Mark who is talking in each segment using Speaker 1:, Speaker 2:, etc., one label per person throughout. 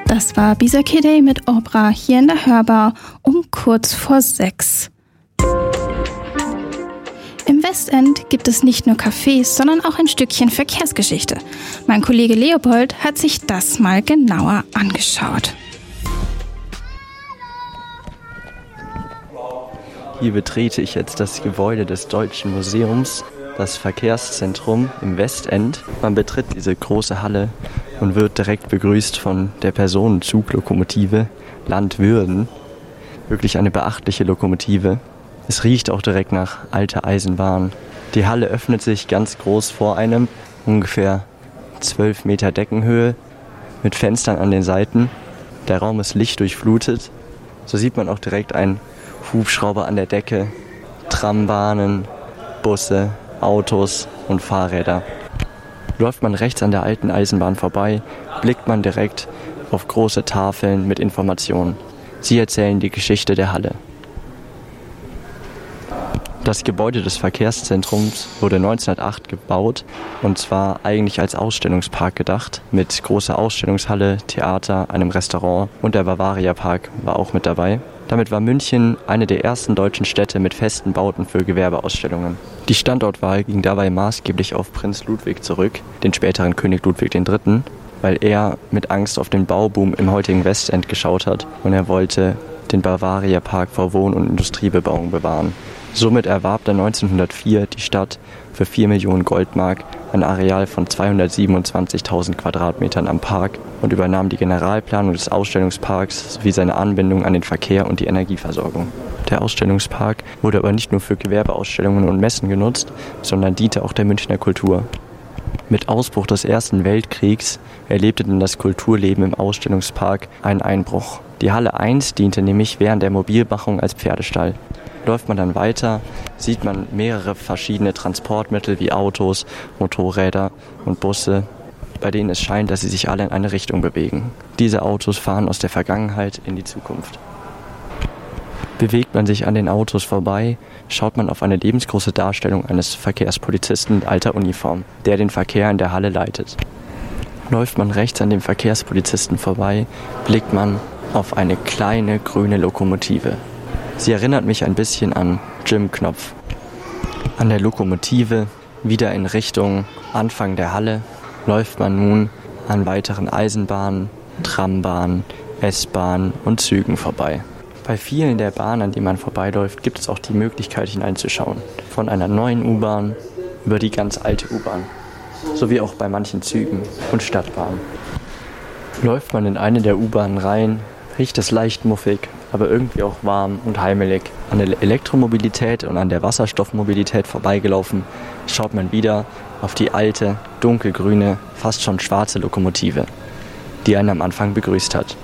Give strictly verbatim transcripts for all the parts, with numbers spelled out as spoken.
Speaker 1: Das war Bisakidey mit Obra hier in der Hörbar um kurz vor sechs. Im Westend gibt es nicht nur Cafés, sondern auch ein Stückchen Verkehrsgeschichte. Mein Kollege Leopold hat sich das mal genauer angeschaut.
Speaker 2: Hier betrete ich jetzt das Gebäude des Deutschen Museums, das Verkehrszentrum im Westend. Man betritt diese große Halle und wird direkt begrüßt von der Personenzuglokomotive Land Würden. Wirklich eine beachtliche Lokomotive. Es riecht auch direkt nach alter Eisenbahn. Die Halle öffnet sich ganz groß vor einem, ungefähr zwölf Meter Deckenhöhe, mit Fenstern an den Seiten. Der Raum ist lichtdurchflutet. So sieht man auch direkt einen Hubschrauber an der Decke, Trambahnen, Busse, Autos und Fahrräder. Läuft man rechts an der alten Eisenbahn vorbei, blickt man direkt auf große Tafeln mit Informationen. Sie erzählen die Geschichte der Halle. Das Gebäude des Verkehrszentrums wurde neunzehnhundertacht gebaut und zwar eigentlich als Ausstellungspark gedacht, mit großer Ausstellungshalle, Theater, einem Restaurant und der Bavaria Park war auch mit dabei. Damit war München eine der ersten deutschen Städte mit festen Bauten für Gewerbeausstellungen. Die Standortwahl ging dabei maßgeblich auf Prinz Ludwig zurück, den späteren König Ludwig der Dritte., weil er mit Angst auf den Bauboom im heutigen Westend geschaut hat und er wollte den Bavaria Park vor Wohn- und Industriebebauung bewahren. Somit erwarb er neunzehnhundertvier die Stadt für vier Millionen Goldmark ein Areal von zweihundertsiebenundzwanzigtausend Quadratmetern am Park und übernahm die Generalplanung des Ausstellungsparks sowie seine Anbindung an den Verkehr und die Energieversorgung. Der Ausstellungspark wurde aber nicht nur für Gewerbeausstellungen und Messen genutzt, sondern diente auch der Münchner Kultur. Mit Ausbruch des Ersten Weltkriegs erlebte dann das Kulturleben im Ausstellungspark einen Einbruch. Die Halle eins diente nämlich während der Mobilmachung als Pferdestall. Läuft man dann weiter, sieht man mehrere verschiedene Transportmittel wie Autos, Motorräder und Busse, bei denen es scheint, dass sie sich alle in eine Richtung bewegen. Diese Autos fahren aus der Vergangenheit in die Zukunft. Bewegt man sich an den Autos vorbei, schaut man auf eine lebensgroße Darstellung eines Verkehrspolizisten in alter Uniform, der den Verkehr in der Halle leitet. Läuft man rechts an dem Verkehrspolizisten vorbei, blickt man auf eine kleine grüne Lokomotive. Sie erinnert mich ein bisschen an Jim Knopf. An der Lokomotive, wieder in Richtung Anfang der Halle, läuft man nun an weiteren Eisenbahnen, Trambahnen, S-Bahnen und Zügen vorbei. Bei vielen der Bahnen, an denen man vorbeiläuft, gibt es auch die Möglichkeit hineinzuschauen. Von einer neuen U-Bahn über die ganz alte U-Bahn. Sowie auch bei manchen Zügen und Stadtbahnen. Läuft man in eine der U-Bahnen rein, riecht es leicht muffig, aber irgendwie auch warm und heimelig. An der Elektromobilität und an der Wasserstoffmobilität vorbeigelaufen, schaut man wieder auf die alte, dunkelgrüne, fast schon schwarze Lokomotive, die einen am Anfang begrüßt hat.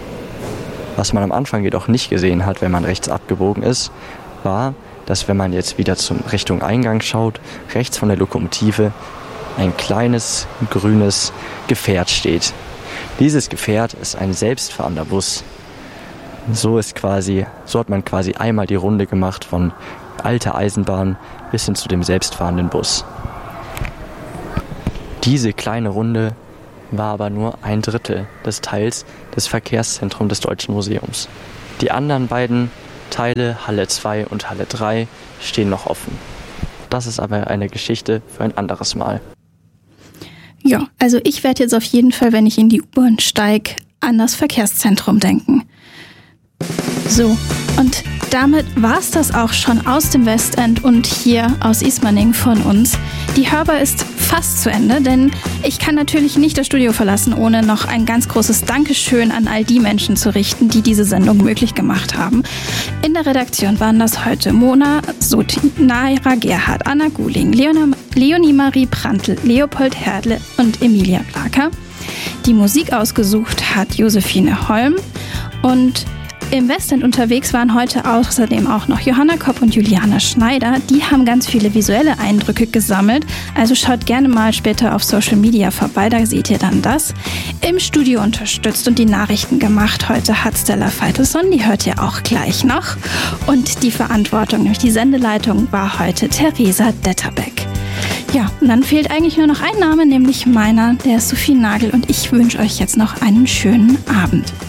Speaker 2: Was man am Anfang jedoch nicht gesehen hat, wenn man rechts abgebogen ist, war, dass wenn man jetzt wieder zum Richtung Eingang schaut, rechts von der Lokomotive ein kleines, grünes Gefährt steht. Dieses Gefährt ist ein selbstfahrender Bus. So ist quasi, so hat man quasi einmal die Runde gemacht von alter Eisenbahn bis hin zu dem selbstfahrenden Bus. Diese kleine Runde war aber nur ein Drittel des Teils des Verkehrszentrums des Deutschen Museums. Die anderen beiden Teile, Halle zwei und Halle drei, stehen noch offen. Das ist aber eine Geschichte für ein anderes Mal.
Speaker 1: Ja, also ich werde jetzt auf jeden Fall, wenn ich in die U-Bahn steige, an das Verkehrszentrum denken. So, und damit war es das auch schon aus dem Westend und hier aus Ismaning von uns. Die Hörbar ist fast zu Ende, denn ich kann natürlich nicht das Studio verlassen, ohne noch ein ganz großes Dankeschön an all die Menschen zu richten, die diese Sendung möglich gemacht haben. In der Redaktion waren das heute Mona Sutin, Naira Gerhard, Anna Guling, Leona, Leonie Marie Prantl, Leopold Herdle und Emilia Plaker. Die Musik ausgesucht hat Josephine Holm und im Westend unterwegs waren heute außerdem auch noch Johanna Kopp und Juliane Schneider. Die haben ganz viele visuelle Eindrücke gesammelt. Also schaut gerne mal später auf Social Media vorbei, da seht ihr dann das. Im Studio unterstützt und die Nachrichten gemacht heute hat Stella Feitelson, die hört ihr auch gleich noch. Und die Verantwortung, nämlich die Sendeleitung, war heute Theresa Detterbeck. Ja, und dann fehlt eigentlich nur noch ein Name, nämlich meiner, der ist Sophie Nagel, und ich wünsche euch jetzt noch einen schönen Abend.